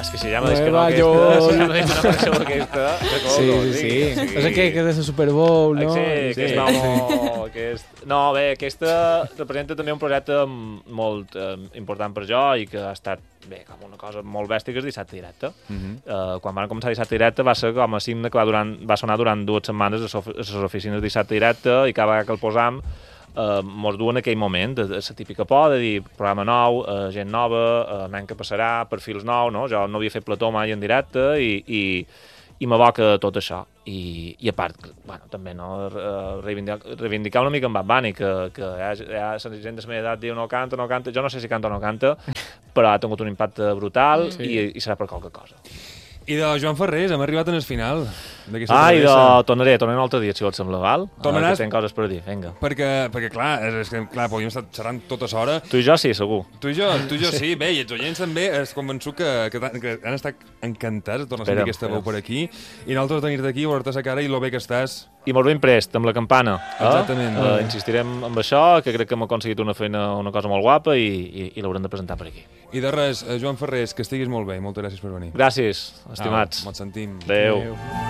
és que si ja m'ha dit que no aquesta, si ja m'ha dit que no apareixeu aquesta, Sí. És aquell que és de Super Bowl, no? Sí, aquest home... No, bé, aquesta representa també un projecte molt important per jo i que ha estat, bé, com una cosa molt bèstia, que és Dissabte Directe. Quan van començar Dissabte Directe va ser com a signe que va sonar durant 2 setmanes a les oficines de Dissabte Directe i cada vegada que el posam mos duen aquell moment, de la típica por de dir programa nou, gent nova, nen que passarà, perfils nous, no? Jo no havia fet plató mai en directe i m'evoca tot això. I a part, bueno, també no, reivindicar una mica en Bad Bunny, que ja la gent de la meva edat diu no canta, jo no sé si canta o no canta, però ha tingut un impacte brutal i serà per qualque cosa. I de Joan Ferrés, hem arribat en el final d'aquesta travessa. travessa. Tornaré un altre dia, si et sembla, val? Tornaràs? Que tenc coses per dir, vinga. Perquè clar, podríem estar xerrant tota l'hora. Tu i jo sí, segur. Tu i jo sí, bé, i els oients també, és convençut que han estat encantats de tornar a sentir aquesta veu per aquí, i nosaltres de tenir-te aquí, veure-te la cara i lo bé que estàs. I molt ben prest, amb la campana. Exactament. Insistirem amb això, que crec que hem aconseguit una cosa molt guapa i l'haurem de presentar per aquí. I de res, Joan Ferrés, que estiguis molt bé, moltes gràcies per venir. Gràcies, estimats. Ens sentim. Adéu.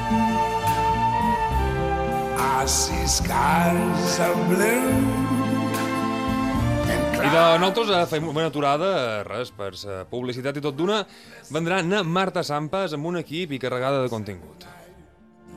I see skies of blue. I de nosaltres fem una aturada, res, per la publicitat i tot d'una, vendrà Marta Sampas amb un equip i carregada de contingut.